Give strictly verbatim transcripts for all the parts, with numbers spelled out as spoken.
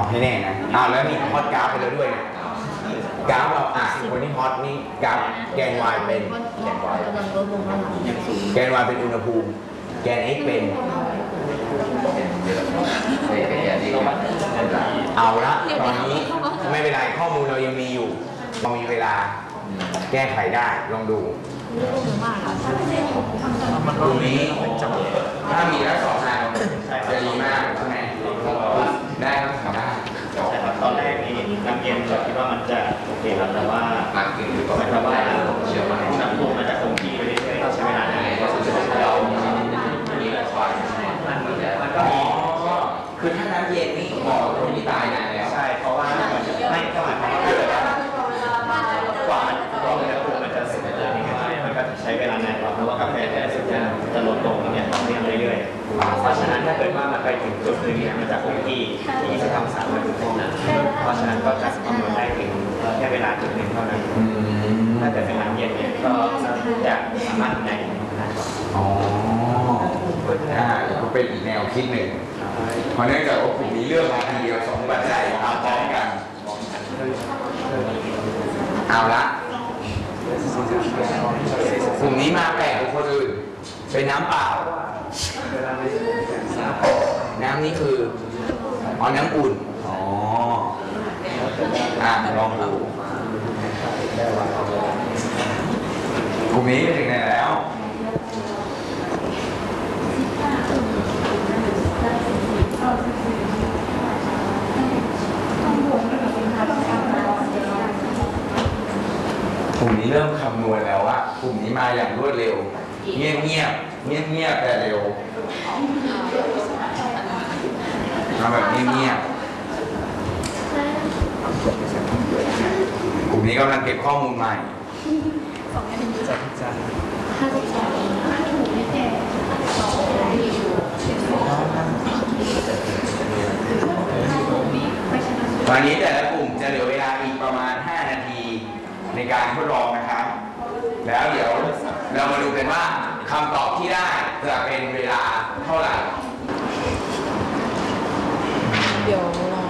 ให้แน่นะอ้าวแล้วนี่ฮอตกราฟไปแล้วด้วยเนี่ยกราฟเราอ่ะคนที่ฮอตนี่กราฟแกน y เป็นแกน y แกน y เป็นอุณหภูมิแกน x เป็นเอาละตอนนี้ไม่เป็นไรข้อมูลเรายังมีอยู่เรามีเวลาแก้ไขได้ลองดูตรงนี้ถ้ามีแล้วสองทางจะดีมากใช่ไหมได้ครับทำได้ตอนแรกนี้น้ำเย็นเราคิดว่ามันจะโอเคครับแต่ว่าหมายความว่าเชื่อว่าน้ำพุมันจะคงที่ไปเรื่อยๆใช้เวลานานก็สุดท้ายเรามันก็มีคือถ้าน้ำเย็นนี่หมอคนที่ตายนานแล้วใช่เพราะว่าไม่ก็หมายความว่ากว่ามันตัวอุณหภูมิมันจะสุดเลยนี่มันก็ใช้เวลานานกว่าเพราะว่ากาแฟแต่สุดจะจะลดลงเนี่ยต่อเนื่องเรื่อยๆเพราะฉะนั้นถ้าเกิดว่ามันไปถึงจุดนึงเนี่ยมันจะคงที่ที่จะทำสามนาทีเพราะฉะนั้นก็จะคำนวณได้ถึงแค่เวลาจุดหนึ่งเท่านั้นถ้าเกิดเป็นน้ำเย็นเนี่ยก็จะสามารถในอ๋ออ่าก็เป็นอีกแนวคิดหนึ่งเพราะเนื่องจากว่าผมมีเรื่องมาทีเดียวสองปัจจัยมาพร้อมกันเอาละกลุ่มนี้มาแปลกกว่าคนอื่นเป็นน้ำเปล่าน้ำนี้คืออ๋อน้ำอุ่นอ๋ออ่ะลองดูกลุ่มนี้ไปถึงไหนแล้วกลุ่มนี้เริ่มคำนวณแล้วว่ากลุ่มนี้มาอย่างรวดเร็วเงียบเงียบเงียบเงียบแต่เร็วมาแบบเงียบเงียบกลุ่มนี้กำลังเก็บข้อมูลใหม่ตอนนี้แต่ละกลุ่มจะเหลือเวลาอีกประมาณห้านาทีในการทดลองนะครับแล้วเดี๋ยวเรามาดูกันว่าคำตอบที่ได้จะเป็นเวลาเท่าไหร่เดี๋ยวลอง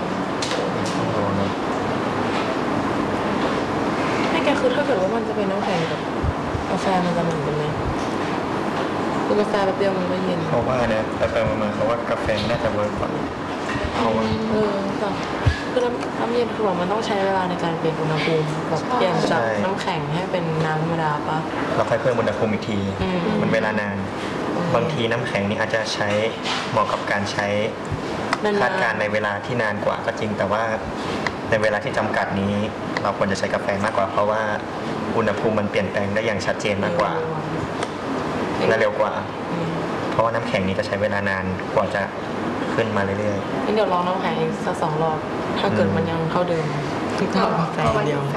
ให้แกคือถ้าเกิดว่ามันจะเป็นน้ำแข็งกับกาแฟมันจะเหมือนกันไหมคือกาแฟแบบเดียวมันไม่เย็นเขาว่าเนี่ยแต่ไปมาเขาว่ากาแฟน่าจะเวิร์กกว่าเอาเออแต่คือน้ำน้ำเย็นคือมันต้องใช้เวลาในการเปลี่ยนอุณหภูมิแบบเปลี่ยนจากน้ำแข็งให้เป็นน้ำธรรมดาปะเราค่อยเพิ่มอุณหภูมิอีกทีมันเวลานานบางทีน้ำแข็งนี่อาจจะใช้เหมาะกับการใช้คาดการณ์ในเวลาที่นานกว่าก็จริงแต่ว่าในเวลาที่จำกัดนี้เราควรจะใช้กาแฟมากกว่าเพราะว่าอุณหภูมิมันเปลี่ยนแปลงได้อย่างชัดเจนมากกว่าและเร็วกว่าเพราะว่าน้ำแข็งนี้จะใช้เวลานานกว่าจะขึ้นมาเรื่อยๆนี่เดี๋ยวลองน้ำแข็งอีกสักสองรอบถ้าเกิดมันยังเท่าเดิมที่ก็กาแฟเดียว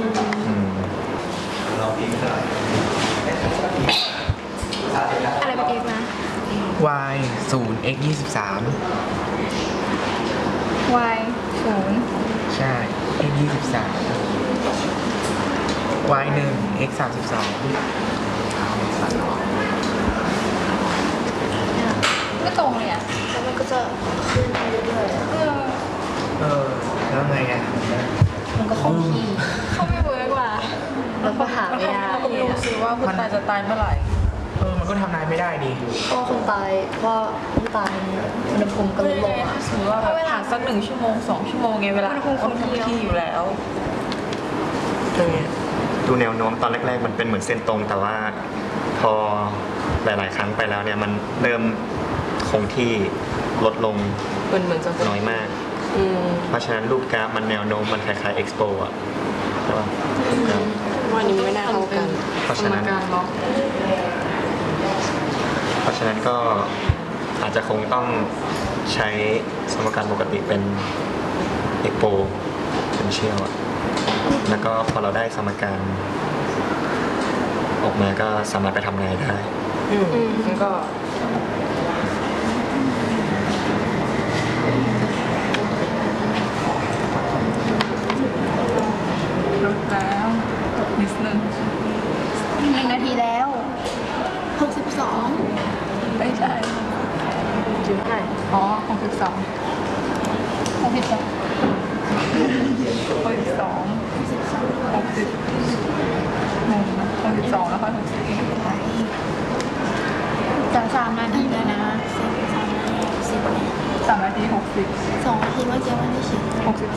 อะไรเป็น x นะ y ศูนย์ x ยี่สิบสาม y ศูนย์ใช่ x ยี่สิบสาม y หนึ่ง x สามสิบสองไม่ตรงเลยอ่ะแล้วมันก็จะขึ้นไปเรื่อยๆเออเออแล้วไงอ่ะมันก็คงที่เขาไม่เวิร์กว่ะแล้วก็หาไม่ได้ผมรู้สึกว่าคุณตายจะตายเมื่อไหร่เออมันก็ทำนายไม่ได้ดิเพราะคนตายเพราะคนตายอุณหภูมิก็ลดลงอ่ะสมมติว่าแบบผ่านสักหนึ่งชั่วโมงสองชั่วโมงไงเวลาคงคงที่อยู่แล้วดูแนวโน้มตอนแรกๆมันเป็นเหมือนเส้นตรงแต่ว่าพอหลายๆครั้งไปแล้วเนี่ยมันเริ่มคงที่ลดลงน้อยมากเพราะฉะนั้นรูปกราฟมันแนวโน้มมันคล้ายๆ Expo อ่ะใช่ป่ะว่านี้ไม่น่าเท่ากันเพราะฉะนั้นเพราะฉะนั้นก็อาจจะคงต้องใช้สมการปกติเป็น Expo เป็นเชี่ยวแล้วก็พอเราได้สมการออกมาก็สามารถไปทำงานได้อืมมันก็ลดแล้วนิดนึงหนึ่งนาทีแล้วหกสิบสองไม่ใช่จุดไหนอ๋อหกสิบสองหกสิบสองหกสิบสองแล้วค่อยหกสิบจะสามนาทีแล้วนะสามนาทีหกสิบสองนาทีเมื่อกี้ไม่ได้เขียนหกสิบ